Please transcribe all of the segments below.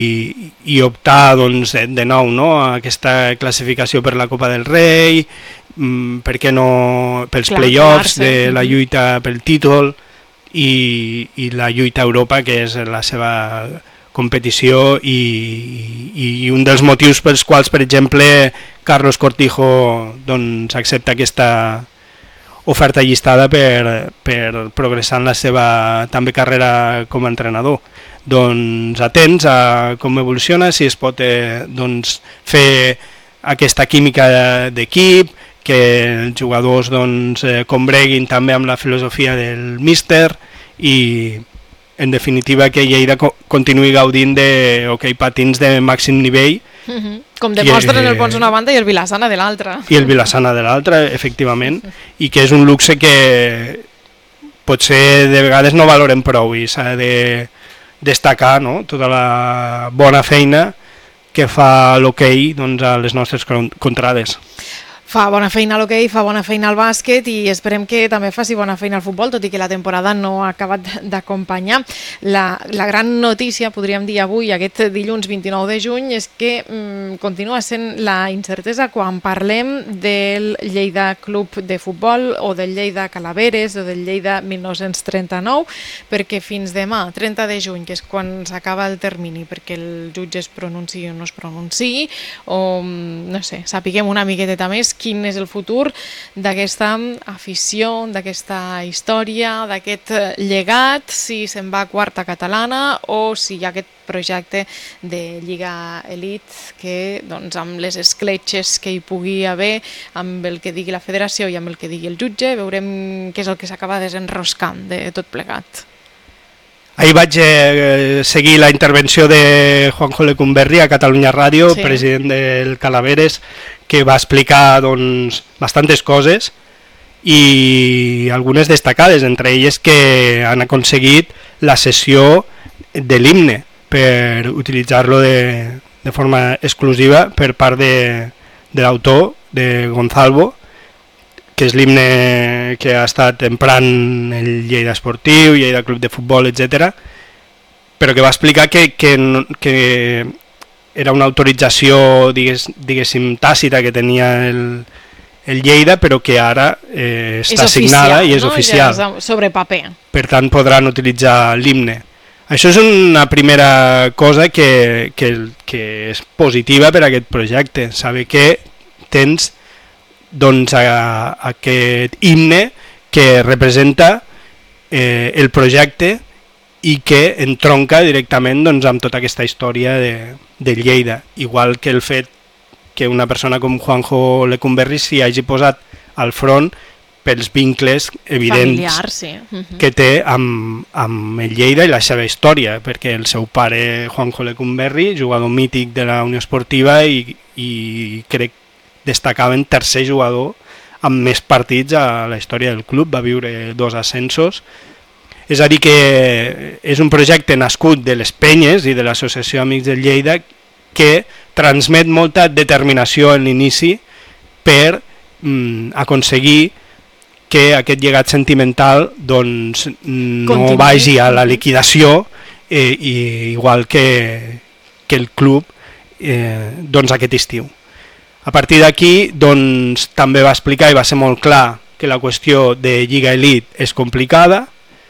i optar doncs, de nou, no, a aquesta classificació per la Copa del Rei, per què no pels play-offs de la lluita pel títol i la lluita a Europa, que és la seva competició i un dels motius pels quals, per exemple, Carlos Cortijo doncs, accepta aquesta oferta llistada per progressar en la seva també carrera com a entrenador. Doncs atents a com evoluciona, si es pot doncs, fer aquesta química d'equip, que els jugadors doncs, combreguin també amb la filosofia del míster i en definitiva que Lleida continuï gaudint d'hoquei patins de màxim nivell. Com demostren el Pons d'una banda i el Vilassana de l'altra. I el Vilassana de l'altra, efectivament, i que és un luxe que potser de vegades no valorem prou i s'ha de destacar, no? Tota la bona feina que fa l'hoquei doncs, a les nostres contrades. Fa bona feina a l'hoquei, fa bona feina al bàsquet i esperem que també faci bona feina al futbol, tot i que la temporada no ha acabat d'acompanyar. La gran notícia, podríem dir avui, aquest dilluns 29 de juny, és que continua sent la incertesa quan parlem del Lleida Club de Futbol o del Lleida Calaveres o del Lleida 1939, perquè fins demà, 30 de juny, que és quan s'acaba el termini perquè el jutge es pronunciï o no es pronunciï, o no sé, sapiguem una miqueta més quin és el futur d'aquesta afició, d'aquesta història, d'aquest llegat, si se'n va a quarta catalana o si hi ha aquest projecte de Lliga Elit que doncs, amb les escletxes que hi pugui haver, amb el que digui la federació i amb el que digui el jutge, veurem què és el que s'acaba desenroscant de tot plegat. Ahir vaig seguir la intervenció de Juanjo Lecumberri a Catalunya Ràdio, sí, president del Calaveres, que va explicar doncs, bastantes coses i algunes destacades, entre elles que han aconseguit la cessió de l'himne per utilitzar-lo de forma exclusiva per part de l'autor, de Gonzalvo, que és l'himne que ha estat emprant el Lleida Esportiu, Lleida Club de Futbol, etc., però que va explicar que era una autorització, diguéssim, tàcita que tenia el Lleida, però que ara està assignada i és oficial. Ja és sobre paper. Per tant, podran utilitzar l'himne. Això és una primera cosa que és positiva per a aquest projecte, saber que tens doncs, aquest himne que representa el projecte i que entronca directament doncs, amb tota aquesta història de Lleida, igual que el fet que una persona com Juanjo Lecumberri s'hi hagi posat al front pels vincles evidents familiar, sí, que té amb el Lleida i la seva història, perquè el seu pare, Juanjo Lecumberri, jugador mític de la Unió Esportiva i crec destacaven tercer jugador amb més partits a la història del club, va viure 2 ascensos. És a dir que és un projecte nascut de les penyes i de l'Associació Amics del Lleida que transmet molta determinació en l'inici per aconseguir que aquest llegat sentimental doncs, no vagi a la liquidació, igual que el club doncs, aquest estiu. A partir d'aquí doncs, també va explicar i va ser molt clar que la qüestió de Lliga Elit és complicada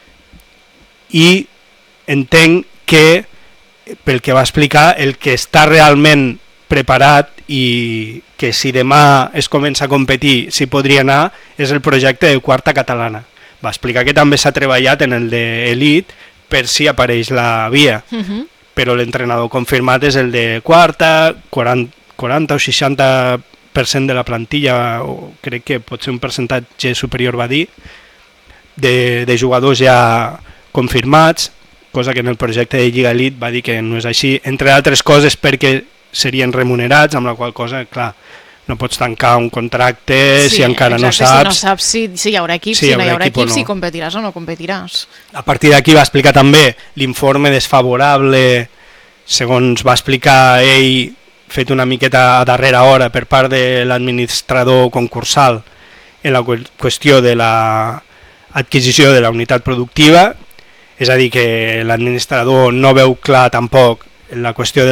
i entenc que, pel que va explicar, el que està realment preparat i que si demà es comença a competir s'hi podria anar és el projecte de quarta catalana. Va explicar que també s'ha treballat en el d'Elit per si apareix la via, però l'entrenador confirmat és el de quarta, 40 o 60% de la plantilla, o crec que pot ser un percentatge superior, va dir, de jugadors ja confirmats, cosa que en el projecte de Lliga Elit va dir que no és així, entre altres coses perquè serien remunerats, amb la qual cosa, clar, no pots tancar un contracte si encara no saps. Si no saps si hi haurà equip, si no hi haurà equip, si competiràs o no competiràs. A partir d'aquí va explicar també l'informe desfavorable, segons va explicar ell, fet una miqueta a darrera hora per part de l'administrador concursal en la qüestió de l'adquisició de la unitat productiva, és a dir, que l'administrador no veu clar tampoc la qüestió